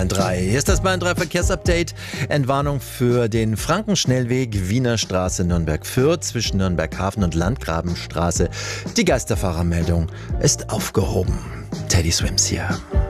Bayern 3. Hier ist das Bayern 3 Verkehrsupdate. Entwarnung für den Frankenschnellweg Wiener Straße Nürnberg-Fürth zwischen Nürnberg-Hafen und Landgrabenstraße. Die Geisterfahrermeldung ist aufgehoben. Teddy Swims hier.